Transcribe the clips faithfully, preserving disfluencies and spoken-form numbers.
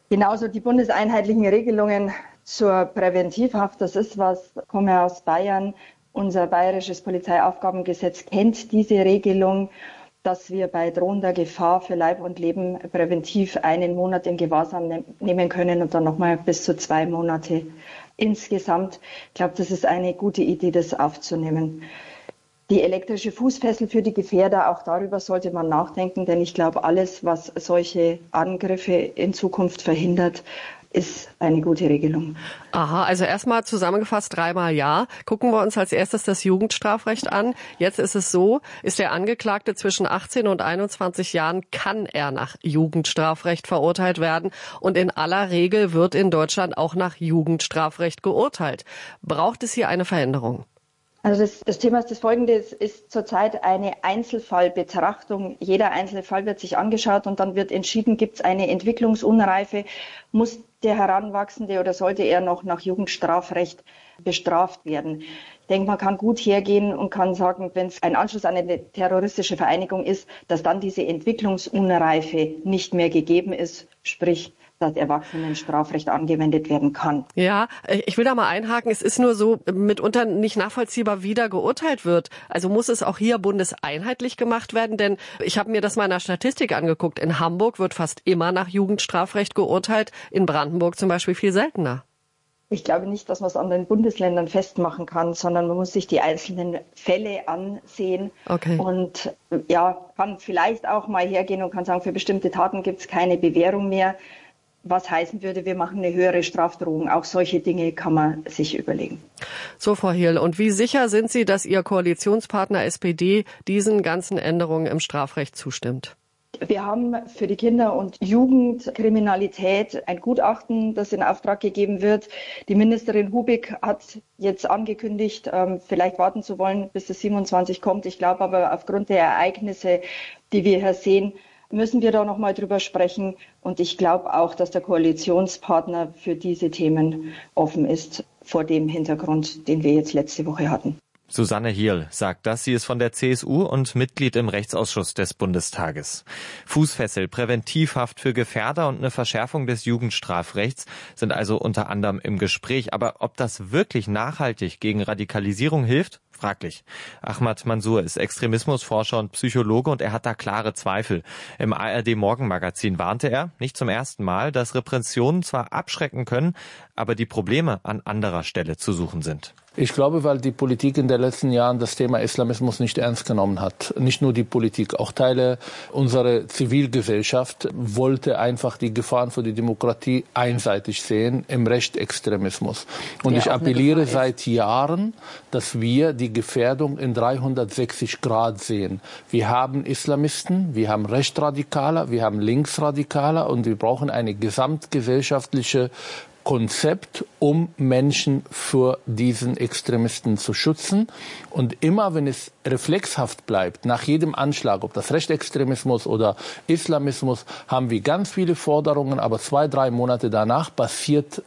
Genauso die bundeseinheitlichen Regelungen zur Präventivhaft, das ist was, ich komme aus Bayern, unser bayerisches Polizeiaufgabengesetz kennt diese Regelung, dass wir bei drohender Gefahr für Leib und Leben präventiv einen Monat in Gewahrsam ne- nehmen können und dann nochmal bis zu zwei Monate insgesamt. Ich glaube, das ist eine gute Idee, das aufzunehmen. Die elektrische Fußfessel für die Gefährder, auch darüber sollte man nachdenken, denn ich glaube, alles, was solche Angriffe in Zukunft verhindert, ist eine gute Regelung. Aha, also erstmal zusammengefasst dreimal ja. Gucken wir uns als erstes das Jugendstrafrecht an. Jetzt ist es so, ist der Angeklagte zwischen achtzehn und einundzwanzig Jahren, kann er nach Jugendstrafrecht verurteilt werden. Und in aller Regel wird in Deutschland auch nach Jugendstrafrecht geurteilt. Braucht es hier eine Veränderung? Also das, das Thema ist das folgende, es ist zurzeit eine Einzelfallbetrachtung. Jeder einzelne Fall wird sich angeschaut und dann wird entschieden, gibt es eine Entwicklungsunreife, muss der Heranwachsende oder sollte er noch nach Jugendstrafrecht bestraft werden. Ich denke, man kann gut hergehen und kann sagen, wenn es ein Anschluss an eine terroristische Vereinigung ist, dass dann diese Entwicklungsunreife nicht mehr gegeben ist, sprich dass Erwachsenenstrafrecht angewendet werden kann. Ja, ich will da mal einhaken. Es ist nur so mitunter nicht nachvollziehbar, wie da geurteilt wird. Also muss es auch hier bundeseinheitlich gemacht werden? Denn ich habe mir das mal in der Statistik angeguckt. In Hamburg wird fast immer nach Jugendstrafrecht geurteilt, in Brandenburg zum Beispiel viel seltener. Ich glaube nicht, dass man es an den Bundesländern festmachen kann, sondern man muss sich die einzelnen Fälle ansehen. Okay. Und ja, kann vielleicht auch mal hergehen und kann sagen, für bestimmte Taten gibt es keine Bewährung mehr. Was heißen würde, wir machen eine höhere Strafdrohung. Auch solche Dinge kann man sich überlegen. So, Frau Hierl, und wie sicher sind Sie, dass Ihr Koalitionspartner S P D diesen ganzen Änderungen im Strafrecht zustimmt? Wir haben für die Kinder- und Jugendkriminalität ein Gutachten, das in Auftrag gegeben wird. Die Ministerin Hubig hat jetzt angekündigt, vielleicht warten zu wollen, bis das siebenundzwanzig kommt. Ich glaube aber, aufgrund der Ereignisse, die wir hier sehen, müssen wir da noch mal drüber sprechen. Und ich glaube auch, dass der Koalitionspartner für diese Themen offen ist, vor dem Hintergrund, den wir jetzt letzte Woche hatten. Susanne Hierl sagt das. Sie ist von der C S U und Mitglied im Rechtsausschuss des Bundestages. Fußfessel, Präventivhaft für Gefährder und eine Verschärfung des Jugendstrafrechts sind also unter anderem im Gespräch. Aber ob das wirklich nachhaltig gegen Radikalisierung hilft? Fraglich. Ahmad Mansour ist Extremismusforscher und Psychologe und er hat da klare Zweifel. Im A R D-Morgenmagazin warnte er, nicht zum ersten Mal, dass Repressionen zwar abschrecken können, aber die Probleme an anderer Stelle zu suchen sind. Ich glaube, weil die Politik in den letzten Jahren das Thema Islamismus nicht ernst genommen hat. Nicht nur die Politik, auch Teile unserer Zivilgesellschaft wollte einfach die Gefahren für die Demokratie einseitig sehen im Rechtsextremismus. Und ja, ich appelliere seit Jahren, dass wir die Gefährdung in dreihundertsechzig Grad sehen. Wir haben Islamisten, wir haben Rechtsradikaler, wir haben Linksradikaler und wir brauchen eine gesamtgesellschaftliche Konzept, um Menschen vor diesen Extremisten zu schützen. Und immer, wenn es reflexhaft bleibt, nach jedem Anschlag, ob das Rechtsextremismus oder Islamismus, haben wir ganz viele Forderungen, aber zwei, drei Monate danach passiert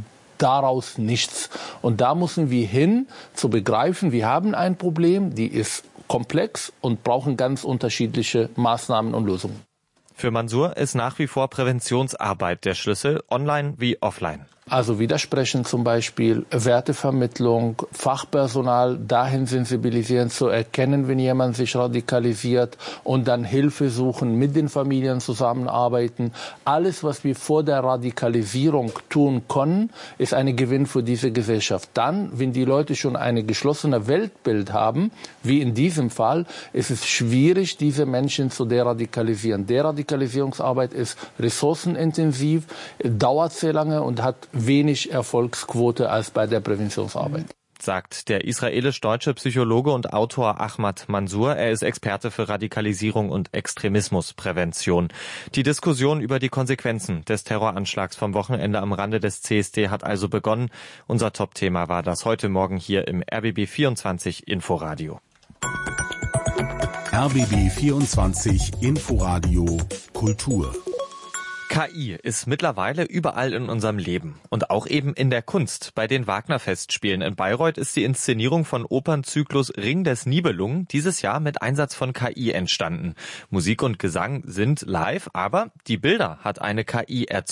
daraus nichts. Und da müssen wir hin, zu begreifen, wir haben ein Problem, die ist komplex und brauchen ganz unterschiedliche Maßnahmen und Lösungen. Für Mansour ist nach wie vor Präventionsarbeit der Schlüssel, online wie offline. Also Widersprechen zum Beispiel, Wertevermittlung, Fachpersonal dahin sensibilisieren, zu erkennen, wenn jemand sich radikalisiert und dann Hilfe suchen, mit den Familien zusammenarbeiten. Alles, was wir vor der Radikalisierung tun können, ist ein Gewinn für diese Gesellschaft. Dann, wenn die Leute schon ein geschlossenes Weltbild haben, wie in diesem Fall, ist es schwierig, diese Menschen zu deradikalisieren. Deradikalisierungsarbeit ist ressourcenintensiv, dauert sehr lange und hat wenig Erfolgsquote als bei der Präventionsarbeit. Sagt der israelisch-deutsche Psychologe und Autor Ahmad Mansour. Er ist Experte für Radikalisierung und Extremismusprävention. Die Diskussion über die Konsequenzen des Terroranschlags vom Wochenende am Rande des C S D hat also begonnen. Unser Top-Thema war das heute Morgen hier im R B B vierundzwanzig Inforadio. R B B vierundzwanzig Inforadio Kultur. K I ist mittlerweile überall in unserem Leben und auch eben in der Kunst. Bei den Wagner-Festspielen in Bayreuth ist die Inszenierung von Opernzyklus Ring des Nibelungen dieses Jahr mit Einsatz von K I entstanden. Musik und Gesang sind live, aber die Bilder hat eine K I erzeugt.